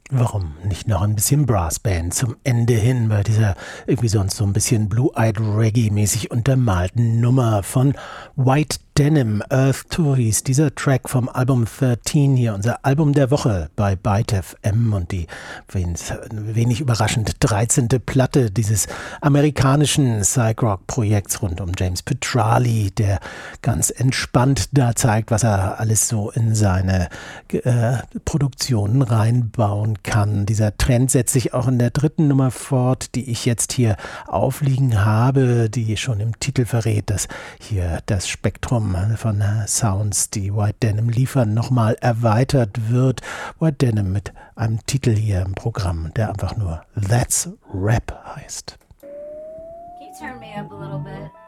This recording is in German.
Warum nicht noch ein bisschen Brassband zum Ende hin bei dieser irgendwie sonst so ein bisschen Blue-Eyed Reggae-mäßig untermalten Nummer von White Denim, Earth Tour hieß dieser Track vom Album 13 hier, unser Album der Woche bei Byte FM und die wenig überraschend 13. Platte dieses amerikanischen Psych-Rock-Projekts rund um James Petrali, der ganz entspannt da zeigt, was er alles so in seine Produktionen reinbauen kann. Dieser Trend setzt sich auch in der dritten Nummer fort, die ich jetzt hier aufliegen habe, die schon im Titel verrät, dass hier das Spektrum von Sounds, die White Denim liefern, nochmal erweitert wird. White Denim mit einem Titel hier im Programm, der einfach nur That's Rap heißt. Can you turn me up a little bit?